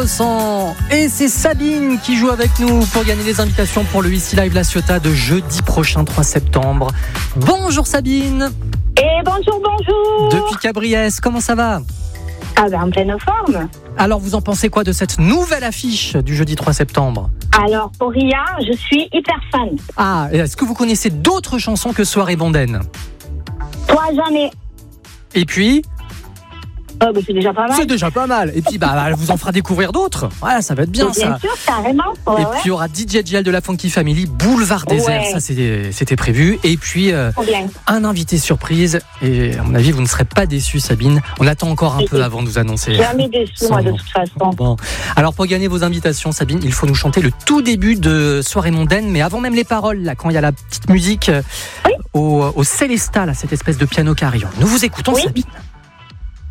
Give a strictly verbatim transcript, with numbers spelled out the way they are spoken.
Innocent. Et c'est Sabine qui joue avec nous pour gagner les invitations pour le ici Live La Ciotat de jeudi prochain trois septembre. Bonjour Sabine. Et bonjour, bonjour. Depuis Cabriès, comment ça va? Ah ben en pleine forme. Alors vous en pensez quoi de cette nouvelle affiche du jeudi trois septembre? Alors pour Ria, je suis hyper fan. Ah, et est-ce que vous connaissez d'autres chansons que Soirée mondaine? Toi jamais. Et puis Oh, ben c'est déjà pas mal. c'est déjà pas mal. Et puis bah, elle vous en fera découvrir d'autres. Voilà, ça va être bien, Bien ça. sûr, carrément. Ouais, Et ouais. puis il y aura D J Giel de la Funky Family, Boulevard Désert, Ouais. ça c'était, c'était prévu. Et puis euh, Trop bien. un invité surprise. Et à mon avis, vous ne serez pas déçus, Sabine. On attend encore un peu avant de vous annoncer. Jamais déçu, moi, de toute façon. Bon. Alors pour gagner vos invitations, Sabine, il faut nous chanter le tout début de Soirée mondaine, mais avant même les paroles, là, quand il y a la petite musique euh, Oui. au, au Célestat, là, cette espèce de piano carillon. Nous vous écoutons, Oui. Sabine.